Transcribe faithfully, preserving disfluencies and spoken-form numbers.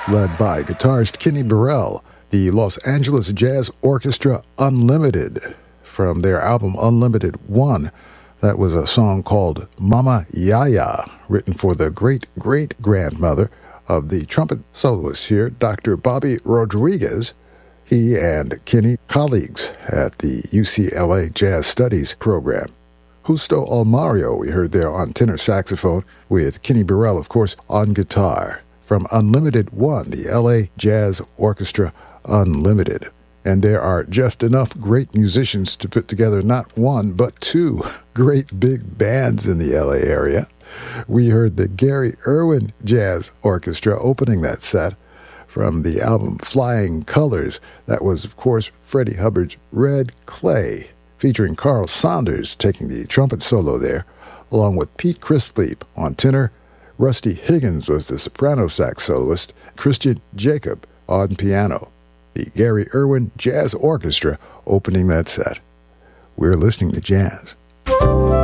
led by guitarist Kenny Burrell, the Los Angeles Jazz Orchestra Unlimited, from their album Unlimited One. That was a song called Mama Yaya, written for the great-great-grandmother of the trumpet soloist here, Doctor Bobby Rodriguez. He and Kenny, colleagues at the U C L A Jazz Studies program. Justo Almario, we heard there on tenor saxophone, with Kenny Burrell, of course, on guitar. From Unlimited One, the L A Jazz Orchestra Unlimited. And there are just enough great musicians to put together not one, but two great big bands in the L A area. We heard the Gary Irwin Jazz Orchestra opening that set from the album Flying Colors. That was, of course, Freddie Hubbard's Red Clay, featuring Carl Saunders taking the trumpet solo there, along with Pete Christlieb on tenor. Rusty Higgins was the soprano sax soloist, Christian Jacob on piano. The Gary Irwin Jazz Orchestra opening that set. We're listening to jazz.